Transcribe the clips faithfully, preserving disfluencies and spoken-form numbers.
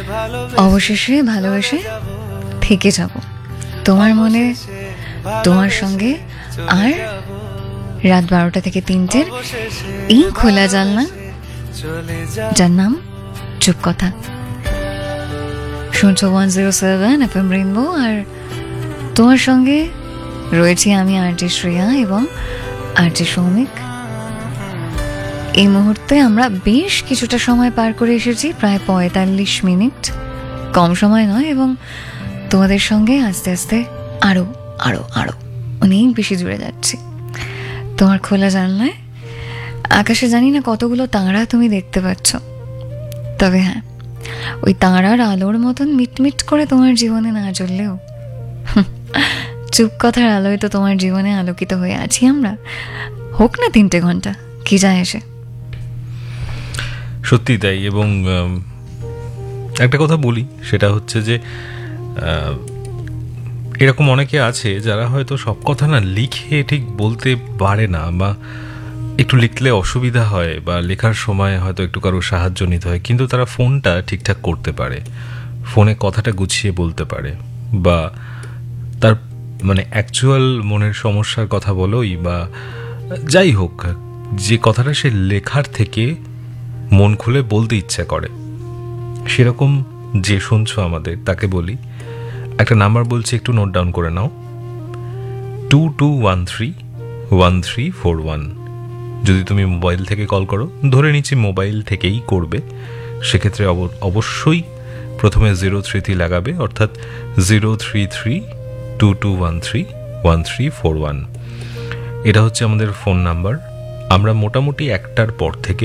অবশেষে ভালোবেসে থেকে যাব তোমার মনে, তোমার সঙ্গে। আর রাত বারোটা থেকে তিনটের এই খোলা জানলা, যার নাম চুপ কথা। শুনছো one zero seven F M rainbow, আর তোমার সঙ্গে রয়েছি আমি আরজে শ্রেয়া এবং আরজে সৌমিক। এই মুহূর্তে আমরা বেশ কিছুটা সময় পার করে এসেছি, প্রায় পঁয়তাল্লিশ মিনিট, কম সময় নয়। এবং তোমাদের সঙ্গে আস্তে আস্তে আরো আরো আরো অনেক বেশি জুড়ে যাচ্ছি। তোমার খোলা জানলায় আকাশে জানি না কতগুলো তারা তুমি দেখতে পাচ্ছ, তবে হ্যাঁ, ওই তারার আলোর মতন মিটমিট করে তোমার জীবনে না জ্বললেও চুপ কথার আলোয় তো তোমার জীবনে আলোকিত হয়ে আছি আমরা। হোক না তিনটে ঘন্টা, কি যায় এসে। সত্যি তাই। এবং একটা কথা বলি, সেটা হচ্ছে যে এরকম অনেকে আছে যারা হয়তো সব কথা না লিখে ঠিক বলতে পারে না, বা একটু লিখলে অসুবিধা হয়, বা লেখার সময় হয়তো একটু কারো সাহায্য নিতে হয়, কিন্তু তারা ফোনটা ঠিকঠাক করতে পারে, ফোনে কথাটা গুছিয়ে বলতে পারে, বা তার মানে অ্যাকচুয়াল মনের সমস্যার কথা বলোই বা যাই হোক, যে কথাটা সে লেখার থেকে মন খুলে বলতে ইচ্ছা করে, সেরকম যে শুনছো আমাদের, তাকে বলি একটা নাম্বার বলছি, একটু নোট ডাউন করে নাও, two two one three one three four one. যদি তুমি মোবাইল থেকে কল করো, ধরে নিচ্ছি মোবাইল থেকেই করবে, সেক্ষেত্রে অবশ্যই প্রথমে জিরো থ্রি থ্রি লাগাবে, অর্থাৎ zero three three two two one three one three four one. এটা হচ্ছে আমাদের ফোন নাম্বার। আমরা মোটামুটি একটার পর থেকে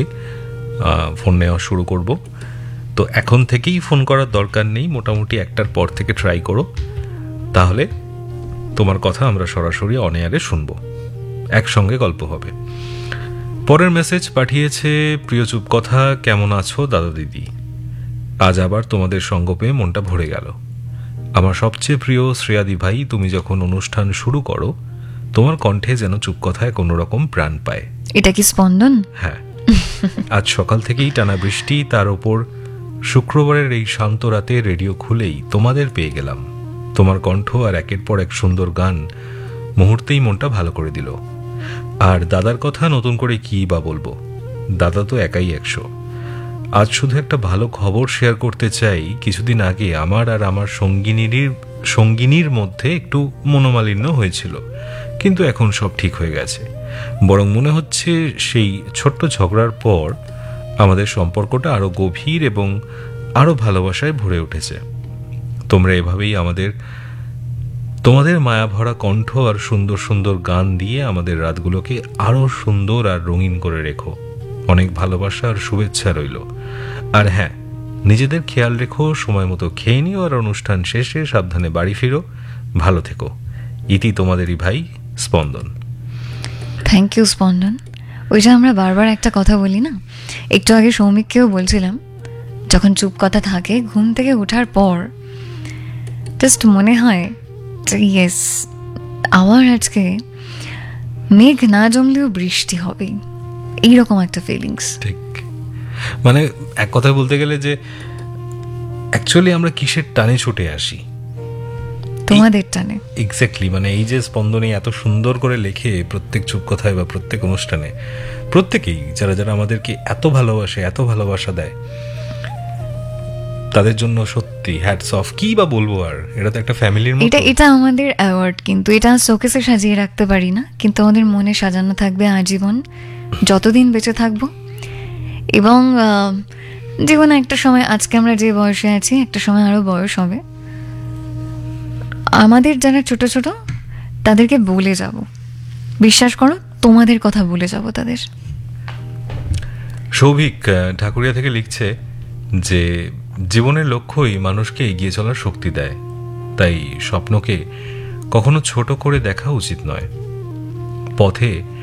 ফোন নেওয়া শুরু করব, তো এখন থেকেই ফোন করার দরকার নেই, মোটামুটি একটার পর থেকে ট্রাই করো, তাহলে তোমার কথা আমরা সরাসরি অন এয়ারে শুনবো, একসঙ্গে গল্প হবে। পরের মেসেজ পাঠিয়েছে, প্রিয় চুপ কথা, কেমন আছো দাদা দিদি? আজ আবার তোমাদের সঙ্গ পেয়ে মনটা ভরে গেল। আমার সবচেয়ে প্রিয় শ্রেয়াদি ভাই, তুমি যখন অনুষ্ঠান শুরু করো, তোমার কণ্ঠে যেন চুপ কথায় কোনো রকম প্রাণ পায়। এটা কি স্পন্দন? হ্যাঁ, আজ সকাল থেকেই টানা বৃষ্টি, তার ওপর শুক্রবারের এই শান্ত রাতে রেডিও খুলেই তোমাদের পেয়ে গেলাম। তোমার কণ্ঠ আর একের পর এক সুন্দর গান মুহূর্তেই মনটা ভালো করে দিল। আর দাদার কথা নতুন করে কি বা বলবো, দাদা তো একাই একশো। আজ শুধু একটা ভালো খবর শেয়ার করতে চাই। কিছুদিন আগে আমার আর আমার সঙ্গিনীর সঙ্গিনীর মধ্যে একটু মনোমালিন্য হয়েছিল, কিন্তু এখন সব ঠিক হয়ে গেছে। বরং মনে হচ্ছে সেই ছোট্ট ঝগড়ার পর আমাদের সম্পর্কটা আরো গভীর এবং আরো ভালোবাসায় ভরে উঠেছে। তোমরা এভাবেই আমাদের তোমাদের মায়াভরা কণ্ঠ আর সুন্দর সুন্দর গান দিয়ে আমাদের রাতগুলোকে আরো সুন্দর আর রঙিন করে রেখো। অনেক ভালোবাসা আর শুভেচ্ছা রইল। আর হ্যাঁ, নিজেদের খেয়াল রেখো, সময় মতো খেয়ে নিও, আর অনুষ্ঠান শেষে সাবধানে বাড়ি ফিরো। ভালো থেকো। ইতি তোমাদেরই ভাই স্পন্দন। থ্যাংক ইউ স্পন্দন। ওই যে আমরা বারবার একটা কথা বলি না, একটু আগে সৌমিককেও বলছিলাম, যখন চুপ কথা থাকে ঘুম থেকে ওঠার পর জাস্ট মনে হয় যে ইয়েস, আবার আজকে মেঘ না জমলেও বৃষ্টি হবে, এইরকম একটা ফিলিংস। ঠিক, মানে এক কথায় বলতে গেলে যে অ্যাকচুয়ালি আমরা কিসের টানে ছুটে আসি? তোমাদের টানে। এক্স্যাক্টলি, মানে এই যে স্পন্দনে এত সুন্দর করে লেখে প্রত্যেক চুপ কথায় বা প্রত্যেক অনুষ্ঠানে, প্রত্যেকেই যারা যারা আমাদেরকে এত ভালোবাসে, এত ভালোবাসা দেয়, তাদের জন্য সত্যি হ্যাটস অফ। কি বা বলবো, আর এটা তো একটা ফ্যামিলির মতো। এটা এটা আমাদের অ্যাওয়ার্ড, কিন্তু এটা শোকেসে সাজিয়ে রাখতে পারি না, কিন্তু আমাদের মনে সাজানো থাকবে আজীবন, যতদিন বেঁচে থাকবো। এবং জীবনে একটা সময়, আজকে আমরা যে বয়সে আছি, একটা সময় আরো বয়স হবে, আমাদের যারা ছোট ছোট তাদেরকে বলে যাব, বিশ্বাস করো তোমাদের কথা বলে যাব তাদের। সৌভিক ঠাকুরিয়া থেকে লিখছে যে জীবনের লক্ষ্যই মানুষকে এগিয়ে চলার শক্তি দেয়, তাই স্বপ্নকে কখনো ছোট করে দেখা উচিত নয়। পথে